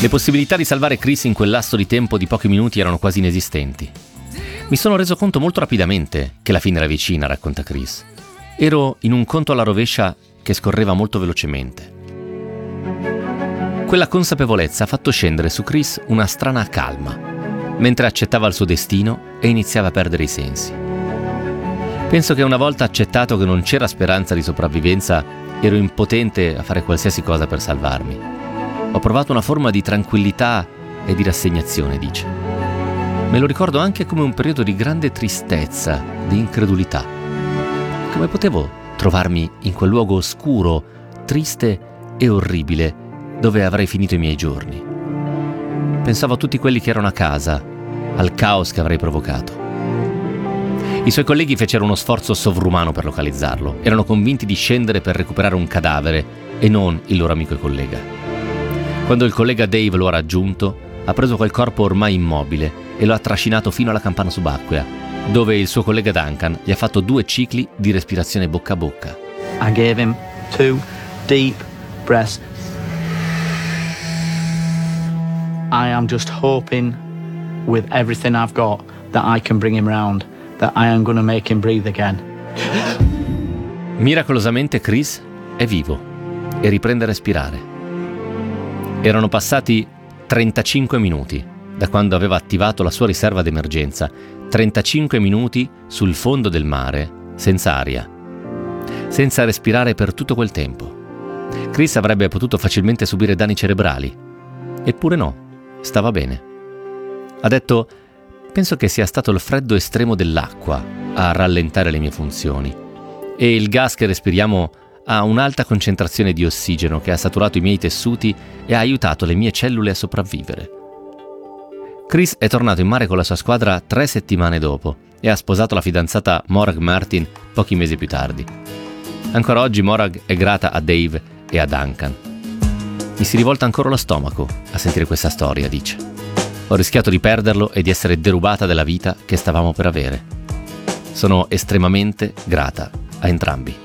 Le possibilità di salvare Chris in quel lasso di tempo di pochi minuti erano quasi inesistenti. Mi sono reso conto molto rapidamente che la fine era vicina, racconta Chris. Ero in un conto alla rovescia che scorreva molto velocemente. Quella consapevolezza ha fatto scendere su Chris una strana calma, mentre accettava il suo destino e iniziava a perdere i sensi. Penso che una volta accettato che non c'era speranza di sopravvivenza, ero impotente a fare qualsiasi cosa per salvarmi. Ho provato una forma di tranquillità e di rassegnazione, dice. Me lo ricordo anche come un periodo di grande tristezza, di incredulità. Come potevo trovarmi in quel luogo oscuro, triste e orribile, dove avrei finito i miei giorni? Pensavo a tutti quelli che erano a casa, al caos che avrei provocato. I suoi colleghi fecero uno sforzo sovrumano per localizzarlo. Erano convinti di scendere per recuperare un cadavere e non il loro amico e collega. Quando il collega Dave lo ha raggiunto, ha preso quel corpo ormai immobile e lo ha trascinato fino alla campana subacquea, dove il suo collega Duncan gli ha fatto 2 cicli di respirazione bocca a bocca. I gave him 2 deep breaths. I am just hoping with everything I've got that I can bring him round, that I am going to make him breathe again. Miracolosamente Chris è vivo e riprende a respirare. Erano passati 35 minuti da quando aveva attivato la sua riserva d'emergenza, 35 minuti sul fondo del mare, senza aria, senza respirare per tutto quel tempo. Chris avrebbe potuto facilmente subire danni cerebrali, eppure no, stava bene. Ha detto: penso che sia stato il freddo estremo dell'acqua a rallentare le mie funzioni, e il gas che respiriamo ha un'alta concentrazione di ossigeno che ha saturato i miei tessuti e ha aiutato le mie cellule a sopravvivere. Chris è tornato in mare con la sua squadra 3 settimane dopo e ha sposato la fidanzata Morag Martin pochi mesi più tardi. Ancora oggi Morag è grata a Dave e a Duncan. Mi si rivolta ancora lo stomaco a sentire questa storia, dice. Ho rischiato di perderlo e di essere derubata della vita che stavamo per avere. Sono estremamente grata a entrambi.